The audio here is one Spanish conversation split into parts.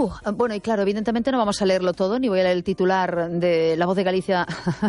Bueno, y claro, evidentemente no vamos a leerlo todo, ni voy a leer el titular de La Voz de Galicia,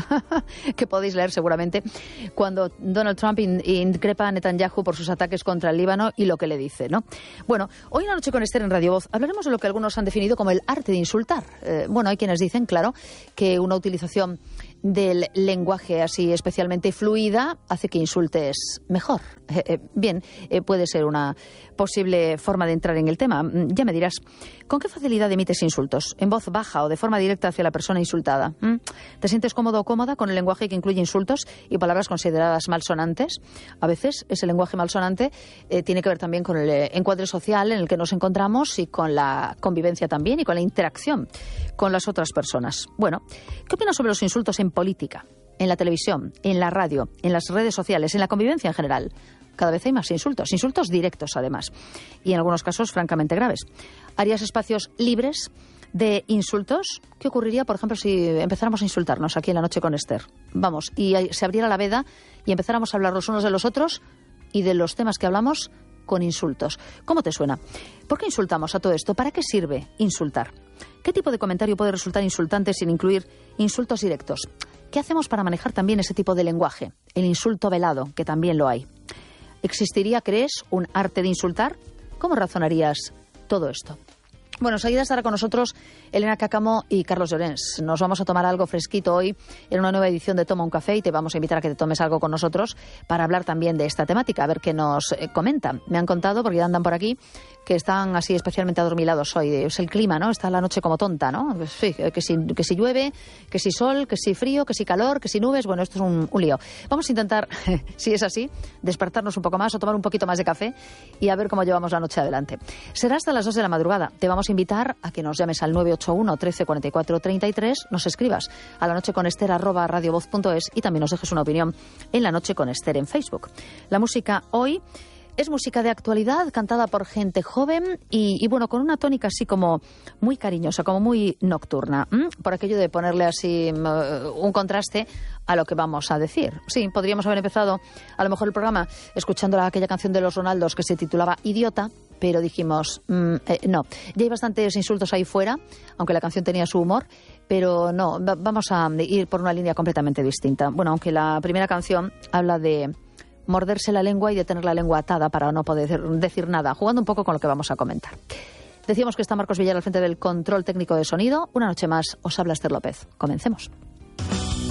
que podéis leer seguramente, cuando Donald Trump increpa a Netanyahu por sus ataques contra el Líbano y lo que le dice, ¿no? Bueno, hoy en La Noche con Esther en Radio Voz hablaremos de lo que algunos han definido como el arte de insultar. Bueno, hay quienes dicen, claro, que una utilización del lenguaje así especialmente fluida hace que insultes mejor. Bien, puede ser una posible forma de entrar en el tema. Ya me dirás, ¿con qué facilidad emites insultos? ¿En voz baja o de forma directa hacia la persona insultada? ¿Te sientes cómodo o cómoda con el lenguaje que incluye insultos y palabras consideradas malsonantes? A veces ese lenguaje malsonante tiene que ver también con el encuadre social en el que nos encontramos y con la convivencia también y con la interacción con las otras personas. Bueno, ¿qué opinas sobre los insultos en política, en la televisión, en la radio, en las redes sociales, en la convivencia en general? Cada vez hay más insultos directos además, y en algunos casos francamente graves. ¿Harías espacios libres de insultos? ¿Qué ocurriría, por ejemplo, si empezáramos a insultarnos aquí en La Noche con Esther? Vamos, y se abriera la veda y empezáramos a hablar los unos de los otros y de los temas que hablamos con insultos. ¿Cómo te suena? ¿Por qué insultamos a todo esto? ¿Para qué sirve insultar? ¿Qué tipo de comentario puede resultar insultante sin incluir insultos directos? ¿Qué hacemos para manejar también ese tipo de lenguaje? El insulto velado, que también lo hay. ¿Existiría, crees, un arte de insultar? ¿Cómo razonarías todo esto? Bueno, enseguida estará con nosotros Elena Cáccamo y Carlos Llorens. Nos vamos a tomar algo fresquito hoy en una nueva edición de Toma un Café y te vamos a invitar a que te tomes algo con nosotros para hablar también de esta temática, a ver qué nos comentan. Me han contado, porque ya andan por aquí, que están así especialmente adormilados hoy. Es el clima, ¿no? Está la noche como tonta, ¿no? Pues sí, que si llueve, que si sol, que si frío, que si calor, que si nubes. Bueno, esto es un lío. Vamos a intentar, si es así, despertarnos un poco más o tomar un poquito más de café y a ver cómo llevamos la noche adelante. Será hasta las 2 de la madrugada. Te vamos a invitar a que nos llames al 981 13 44 33, nos escribas a lanocheconester@radiovoz.es y también nos dejes una opinión en La Noche con Esther en Facebook. La música hoy es música de actualidad, cantada por gente joven y bueno, con una tónica así como muy cariñosa, como muy nocturna, por aquello de ponerle así un contraste a lo que vamos a decir. Sí, podríamos haber empezado a lo mejor el programa escuchando aquella canción de los Ronaldos que se titulaba Idiota, pero dijimos, no, ya hay bastantes insultos ahí fuera, aunque la canción tenía su humor, pero no, vamos a ir por una línea completamente distinta. Bueno, aunque la primera canción habla de morderse la lengua y de tener la lengua atada para no poder decir nada, jugando un poco con lo que vamos a comentar. Decíamos que está Marcos Villar al frente del control técnico de sonido. Una noche más os habla Esther López. Comencemos.